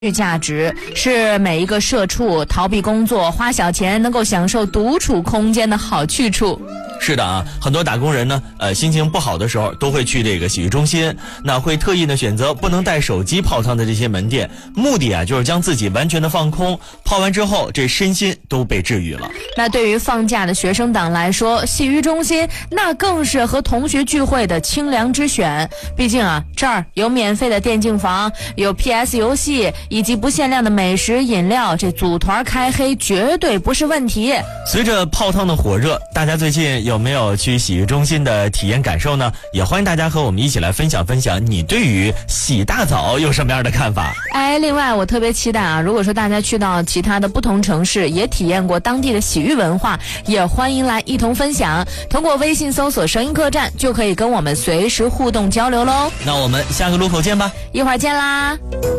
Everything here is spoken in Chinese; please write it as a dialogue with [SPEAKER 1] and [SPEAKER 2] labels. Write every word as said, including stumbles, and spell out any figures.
[SPEAKER 1] 价值是每一个社畜逃避工作花小钱能够享受独处空间的好去处。
[SPEAKER 2] 是的啊，很多打工人呢，呃，心情不好的时候都会去这个洗浴中心，那会特意的选择不能带手机泡汤的这些门店，目的啊就是将自己完全的放空，泡完之后这身心都被治愈了。
[SPEAKER 1] 那对于放假的学生党来说，洗浴中心那更是和同学聚会的清凉之选。毕竟啊，这儿有免费的电竞房，有 P S 游戏，以及不限量的美食饮料，这组团开黑绝对不是问题。
[SPEAKER 2] 随着泡汤的火热，大家最近有没有去洗浴中心的体验感受呢？也欢迎大家和我们一起来分享分享你对于洗大澡有什么样的看法。
[SPEAKER 1] 哎，另外我特别期待啊，如果说大家去到其他的不同城市，也体验过当地的洗浴文化，也欢迎来一同分享。通过微信搜索声音客栈，就可以跟我们随时互动交流喽。
[SPEAKER 2] 那我们下个路口见吧，
[SPEAKER 1] 一会儿见啦。